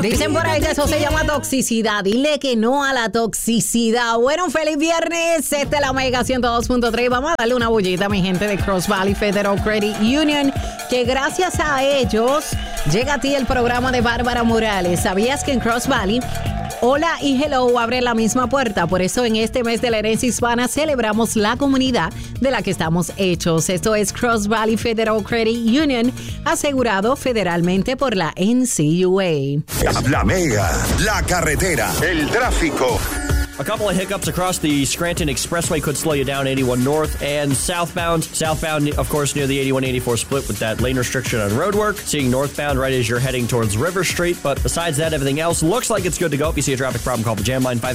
Dicen por ahí que eso se llama toxicidad. Dile que no a la toxicidad. Bueno, feliz viernes. Esta es la Mega 102.3. Vamos a darle una bullita a mi gente de Cross Valley Federal Credit Union, que gracias a ellos llega a ti el programa de Bárbara Morales. ¿Sabías que en Cross Valley Hola y Hello abre la misma puerta? Por eso en este mes de la herencia hispana celebramos la comunidad de la que estamos hechos. Esto es Cross Valley Federal Credit Union, asegurado federalmente por la NCUA. La Mega, la carretera, el tráfico. A couple of hiccups across the Scranton Expressway could slow you down 81 north and southbound. Southbound, of course, near the 81-84 split with that lane restriction on road work. Seeing northbound right as you're heading towards River Street. But besides that, everything else looks like it's good to go. If you see a traffic problem, call the Jam Line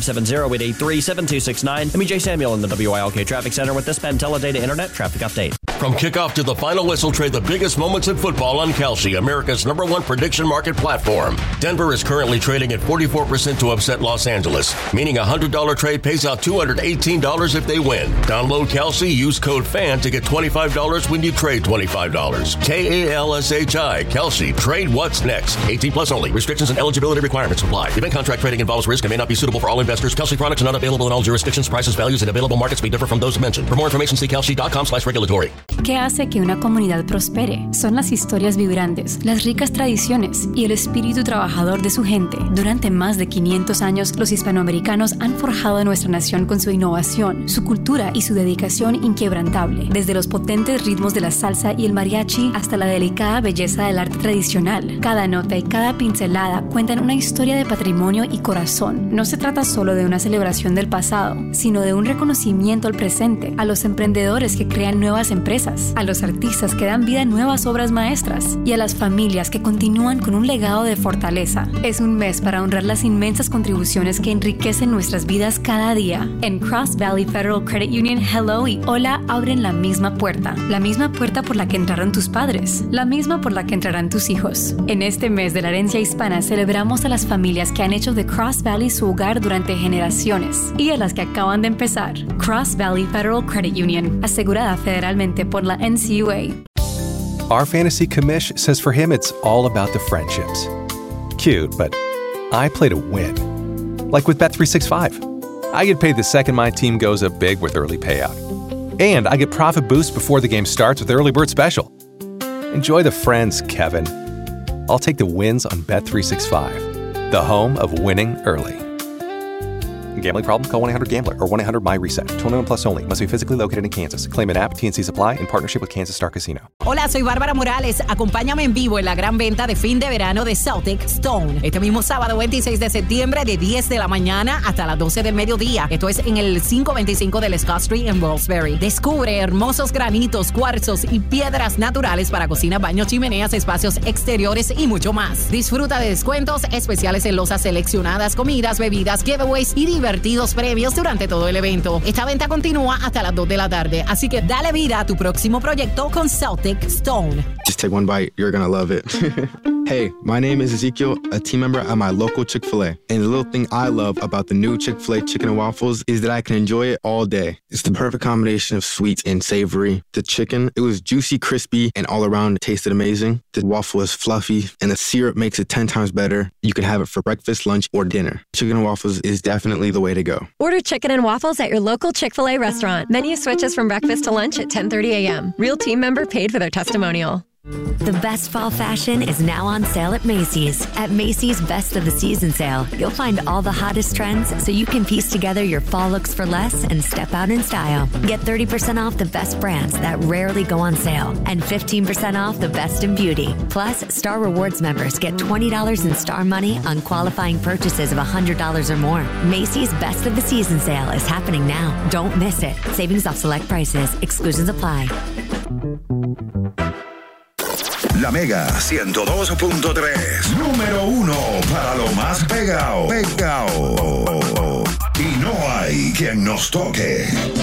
570-883-7269. I'm EJ Samuel in the WILK Traffic Center with this Penn Teledata Internet Traffic Update. From kickoff to the final whistle, trade the biggest moments in football on Kalshi, America's #1 prediction market platform. Denver is currently trading at 44% to upset Los Angeles, meaning a $100 trade pays out $218 if they win. Download Kalshi, use code FAN to get $25 when you trade $25. Kalshi, Kalshi, trade what's next. 18 plus only. Restrictions and eligibility requirements apply. Event contract trading involves risk and may not be suitable for all investors. Kalshi products are not available in all jurisdictions. Prices, values, and available markets may differ from those mentioned. For more information, see kalshi.com/regulatory. ¿Qué hace que una comunidad prospere? Son las historias vibrantes, las ricas tradiciones y el espíritu trabajador de su gente. Durante más de 500 años, los hispanoamericanos han forjado a nuestra nación con su innovación, su cultura y su dedicación inquebrantable. Desde los potentes ritmos de la salsa y el mariachi hasta la delicada belleza del arte tradicional. Cada nota y cada pincelada cuentan una historia de patrimonio y corazón. No se trata solo de una celebración del pasado, sino de un reconocimiento al presente, a los emprendedores que crean nuevas empresas, a los artistas que dan vida a nuevas obras maestras y a las familias que continúan con un legado de fortaleza. Es un mes para honrar las inmensas contribuciones que enriquecen nuestras vidas cada día. En Cross Valley Federal Credit Union, Hello y Hola abren la misma puerta por la que entraron tus padres, la misma por la que entrarán tus hijos. En este mes de la herencia hispana celebramos a las familias que han hecho de Cross Valley su hogar durante generaciones y a las que acaban de empezar. Cross Valley Federal Credit Union, asegurada federalmente por la NCUA. Our fantasy commish says for him it's all about the friendships. Cute, but I play to win. Like with Bet365. I get paid the second my team goes up big with early payout. And I get profit boost before the game starts with Early Bird Special. Enjoy the friends, Kevin. I'll take the wins on Bet365, the home of winning early. Gambling problem? Call 1-800-GAMBLER or 1-800-MY-RESET. 21 plus only. Must be physically located in Kansas. Claim an app. T&C Supply in partnership with Kansas Star Casino. Hola, soy Bárbara Morales. Acompáñame en vivo en la gran venta de fin de verano de Celtic Stone. Este mismo sábado 26 de septiembre de 10 de la mañana hasta las 12 del mediodía. Esto es en el 525 del Scott Street en Roxbury. Descubre hermosos granitos, cuarzos y piedras naturales para cocina, baños, chimeneas, espacios exteriores y mucho más. Disfruta de descuentos especiales en losas seleccionadas, comidas, bebidas, giveaways y divertidos premios durante todo el evento. Esta venta continúa hasta las 2 de la tarde, así que dale vida a tu próximo proyecto con Celtic Stone. Just take one bite, you're gonna love it. Hey, my name is Ezekiel, a team member at my local Chick-fil-A. And the little thing I love about the new Chick-fil-A chicken and waffles is that I can enjoy it all day. It's the perfect combination of sweet and savory. The chicken, it was juicy, crispy, and all around it tasted amazing. The waffle is fluffy, and the syrup makes it 10 times better. You can have it for breakfast, lunch, or dinner. Chicken and waffles is definitely the way to go. Order chicken and waffles at your local Chick-fil-A restaurant. Menu switches from breakfast to lunch at 10:30 a.m. Real team member paid for their testimonial. The best fall fashion is now on sale at Macy's. At Macy's Best of the Season sale, you'll find all the hottest trends so you can piece together your fall looks for less and step out in style. Get 30% off the best brands that rarely go on sale and 15% off the best in beauty. Plus, Star Rewards members get $20 in Star Money on qualifying purchases of $100 or more. Macy's Best of the Season sale is happening now. Don't miss it. Savings off select prices. Exclusions apply. La Mega 102.3, número 1 para lo más pegado. Y no hay quien nos toque.